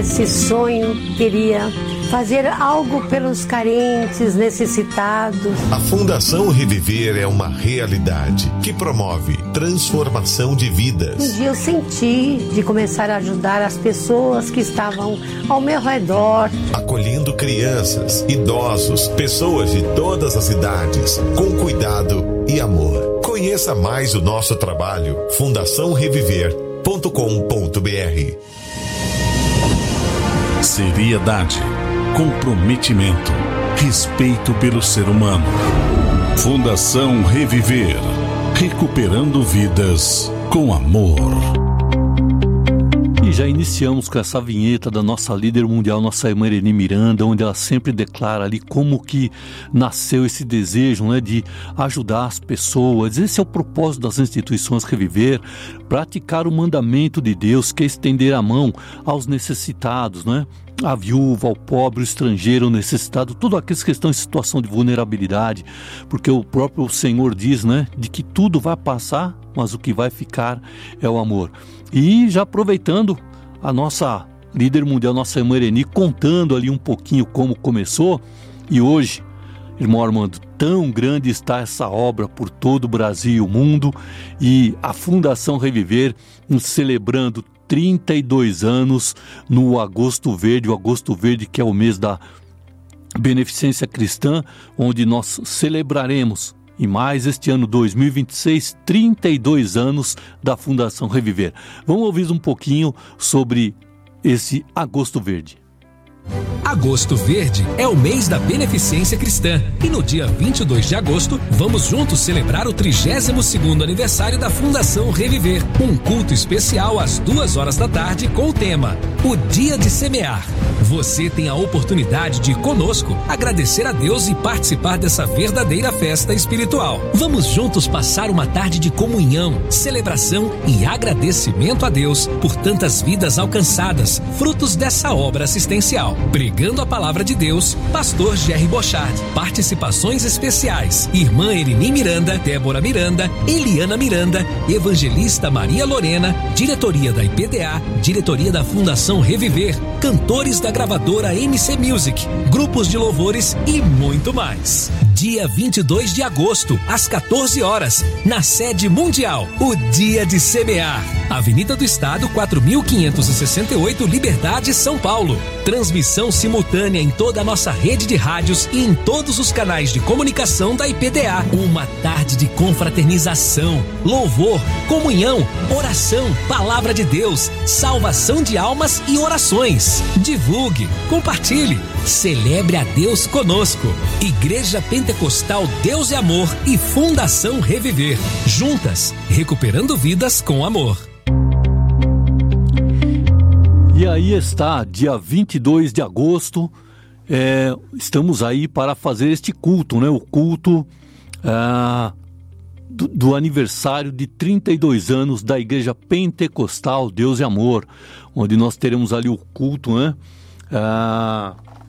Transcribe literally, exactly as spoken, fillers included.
esse sonho, queria fazer algo pelos carentes, necessitados. A Fundação Reviver é uma realidade que promove transformação de vidas. Um dia eu senti de começar a ajudar as pessoas que estavam ao meu redor. Acolhendo crianças, idosos, pessoas de todas as idades, com cuidado e amor. Conheça mais o nosso trabalho, fundação reviver ponto com ponto b r. Seriedade, comprometimento, respeito pelo ser humano. Fundação Reviver, recuperando vidas com amor. E já iniciamos com essa vinheta da nossa líder mundial, nossa irmã Ereni Miranda, onde ela sempre declara ali como que nasceu esse desejo, né, de ajudar as pessoas. Esse é o propósito das instituições Reviver, praticar o mandamento de Deus, que é estender a mão aos necessitados, né? A viúva, ao pobre, o estrangeiro, o necessitado, todos aqueles que estão em situação de vulnerabilidade, porque o próprio Senhor diz, né, de que tudo vai passar, mas o que vai ficar é o amor. E já aproveitando a nossa líder mundial, nossa irmã Ereni, contando ali um pouquinho como começou, e hoje, irmão Armando, tão grande está essa obra por todo o Brasil e o mundo, e a Fundação Reviver celebrando trinta e dois anos no Agosto Verde, o Agosto Verde que é o mês da Beneficência Cristã, onde nós celebraremos, e mais este ano dois mil e vinte e seis, trinta e dois anos da Fundação Reviver. Vamos ouvir um pouquinho sobre esse Agosto Verde. Agosto Verde é o mês da Beneficência Cristã e no dia vinte e dois de agosto vamos juntos celebrar o trigésimo segundo aniversário da Fundação Reviver. Um culto especial às duas horas da tarde com o tema O Dia de Semear. Você tem a oportunidade de conosco agradecer a Deus e participar dessa verdadeira festa espiritual. Vamos juntos passar uma tarde de comunhão, celebração e agradecimento a Deus por tantas vidas alcançadas, frutos dessa obra assistencial. Pregando a palavra de Deus, pastor Jerry Bochard. Participações especiais: irmã Ereni Miranda, Débora Miranda, Eliana Miranda, evangelista Maria Lorena, diretoria da I P D A, diretoria da Fundação Reviver, cantores da gravadora M C Music, grupos de louvores e muito mais. Dia vinte e dois de agosto, às quatorze horas, na sede mundial, o Dia de Semear. Avenida do Estado, quatro mil quinhentos e sessenta e oito, Liberdade, São Paulo. Transmissão simultânea em toda a nossa rede de rádios e em todos os canais de comunicação da I P D A. Uma tarde de confraternização, louvor, comunhão, oração, palavra de Deus, salvação de almas e orações. Divulgue, compartilhe, celebre a Deus conosco. Igreja Pentecostal Deus e Amor e Fundação Reviver. Juntas, recuperando vidas com amor. E aí está, dia vinte e dois de agosto, é, estamos aí para fazer este culto, né? O culto ah, do, do aniversário de trinta e dois anos da Igreja Pentecostal Deus e Amor, onde nós teremos ali o culto, né? Ah,